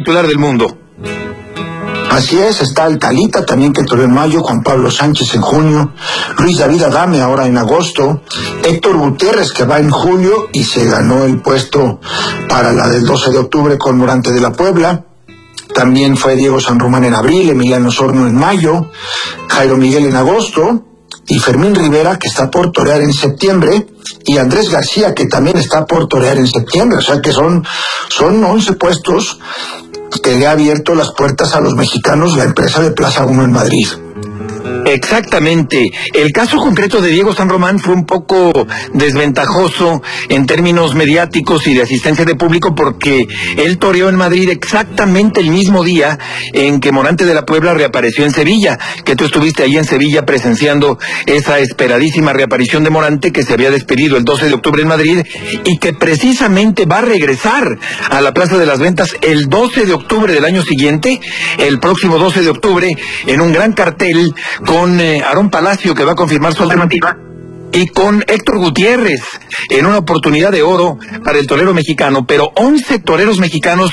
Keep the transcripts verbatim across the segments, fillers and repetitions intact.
titular del mundo. Así es, está el Calita también que toreó en mayo, Juan Pablo Sánchez en junio, Luis David Adame ahora en agosto, Héctor Gutiérrez que va en julio y se ganó el puesto para la del doce de octubre con Morante de la Puebla. También fue Diego San Román en abril, Emiliano Osorno en mayo, Jairo Miguel en agosto, y Fermín Rivera, que está por torear en septiembre, y Andrés García, que también está por torear en septiembre. O sea que son, son once puestos que le ha abierto las puertas a los mexicanos la empresa de Plaza Uno en Madrid. Exactamente. El caso concreto de Diego San Román fue un poco desventajoso en términos mediáticos y de asistencia de público porque él toreó en Madrid exactamente el mismo día en que Morante de la Puebla reapareció en Sevilla, que tú estuviste ahí en Sevilla presenciando esa esperadísima reaparición de Morante que se había despedido el doce de octubre en Madrid y que precisamente va a regresar a la Plaza de las Ventas el doce de octubre del año siguiente, el próximo doce de octubre, en un gran cartel con con eh, Aarón Palacio, que va a confirmar su alternativa, y con Héctor Gutiérrez, en una oportunidad de oro para el torero mexicano. Pero once toreros mexicanos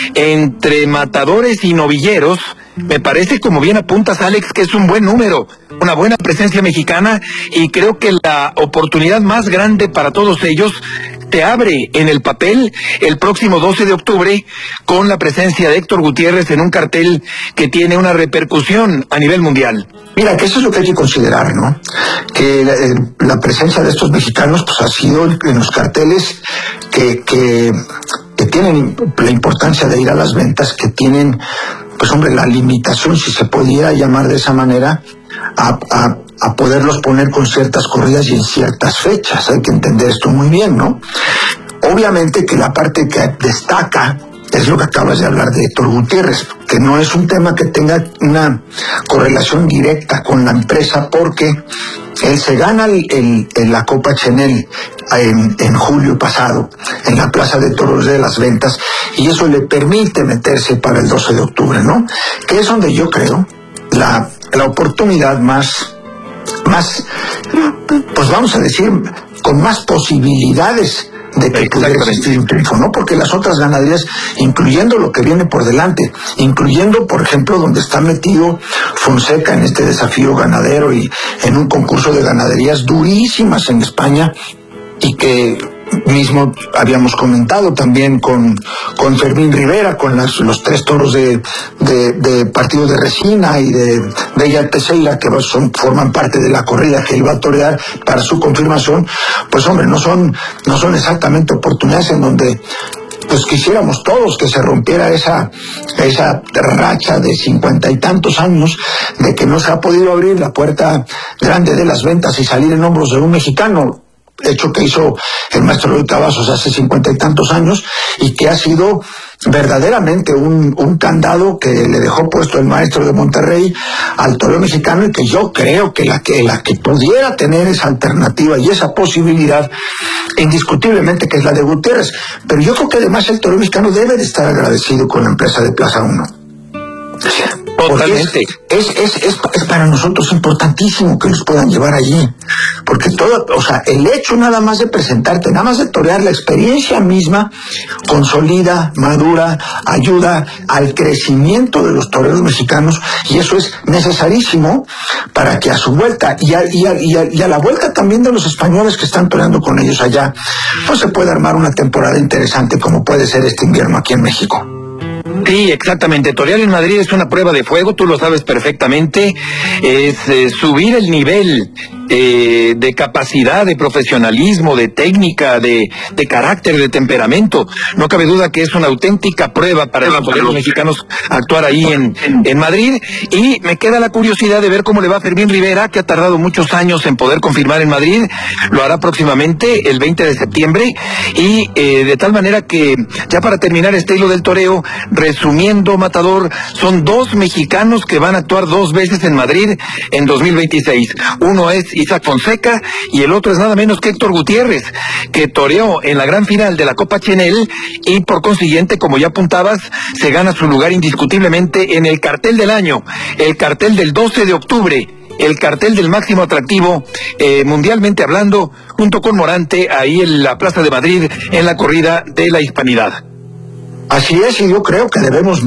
entre matadores y novilleros, me parece, como bien apuntas, Alex, que es un buen número, una buena presencia mexicana, y creo que la oportunidad más grande para todos ellos se abre en el papel el próximo doce de octubre con la presencia de Héctor Gutiérrez en un cartel que tiene una repercusión a nivel mundial. Mira, que eso es lo que hay que considerar, ¿no? Que la, eh, la presencia de estos mexicanos pues ha sido en los carteles que, que, que tienen la importancia de ir a las ventas, que tienen, pues hombre, la limitación, si se pudiera llamar de esa manera, a, a a poderlos poner con ciertas corridas y en ciertas fechas. Hay que entender esto muy bien, ¿no? Obviamente que la parte que destaca es lo que acabas de hablar de Héctor Gutiérrez, que no es un tema que tenga una correlación directa con la empresa, porque él se gana el, el, el la Copa Chenel en, en julio pasado, en la Plaza de Toros de las Ventas, y eso le permite meterse para el doce de octubre, ¿no? Que es donde yo creo la, la oportunidad más más, pues vamos a decir, con más posibilidades de que pudiera existir un triunfo, ¿no? Porque las otras ganaderías, incluyendo lo que viene por delante, incluyendo, por ejemplo, donde está metido Fonseca en este desafío ganadero y en un concurso de ganaderías durísimas en España, y que mismo habíamos comentado también con, con Fermín Rivera, con las, los tres toros de, de, de Partido de Resina y de Bella Teseira, que son, forman parte de la corrida que él va a torear para su confirmación. Pues hombre, no son, no son exactamente oportunidades en donde pues quisiéramos todos que se rompiera esa, esa racha de cincuenta y tantos años de que no se ha podido abrir la puerta grande de las ventas y salir en hombros de un mexicano, hecho que hizo el maestro Eloy Cavazos hace cincuenta y tantos años, y que ha sido verdaderamente un, un candado que le dejó puesto el maestro de Monterrey al toreo mexicano, y que yo creo que la que la que pudiera tener esa alternativa y esa posibilidad, indiscutiblemente que es la de Gutiérrez. Pero yo creo que además el toreo mexicano debe de estar agradecido con la empresa de Plaza Uno. Totalmente. Es, es, es, es, es para nosotros importantísimo que los puedan llevar allí, porque todo, o sea, el hecho nada más de presentarte, nada más de torear, la experiencia misma consolida, madura, ayuda al crecimiento de los toreros mexicanos, y eso es necesarísimo para que a su vuelta y a, y a, y a, y a la vuelta también de los españoles que están toreando con ellos allá, pues se puede armar una temporada interesante como puede ser este invierno aquí en México. Sí, exactamente. Torear en Madrid es una prueba de fuego, tú lo sabes perfectamente. Es eh, subir el nivel eh, de capacidad, de profesionalismo, de técnica, de, de carácter, de temperamento. No cabe duda que es una auténtica prueba para los toreros mexicanos actuar ahí en, en Madrid. Y me queda la curiosidad de ver cómo le va a Fermín Rivera, que ha tardado muchos años en poder confirmar en Madrid. Lo hará próximamente, el veinte de septiembre. Y eh, de tal manera que, ya para terminar este hilo del toreo, resumiendo, Matador, son dos mexicanos que van a actuar dos veces en Madrid en dos mil veintiséis. Uno es Isaac Fonseca y el otro es nada menos que Héctor Gutiérrez, que toreó en la gran final de la Copa Chenel y por consiguiente, como ya apuntabas, se gana su lugar indiscutiblemente en el cartel del año, el cartel del doce de octubre, el cartel del máximo atractivo eh, mundialmente hablando, junto con Morante, ahí en la Plaza de Madrid, en la corrida de la Hispanidad. Así es, y yo creo que debemos